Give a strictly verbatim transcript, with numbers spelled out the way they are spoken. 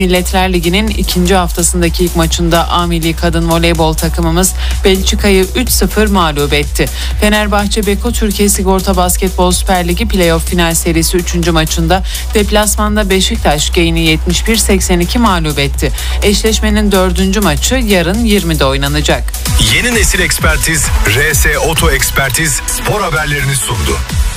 Milletler Ligi'nin ikinci haftasındaki ilk maçında A Milli Kadın Voleybol takımımız Belçika'yı üç sıfır mağlup etti. Fenerbahçe Beko Türkiye Sigorta Basketbol Süper Ligi Playoff Final Serisi üçüncü maçında deplasmanda Beşiktaş Gain'i yetmiş bir seksen iki mağlup etti. Eşleşmenin dördüncü maçı yarın yirmide oynanacak. Yeni nesil ekspertiz R S Oto Ekspertiz spor haberlerini sundu.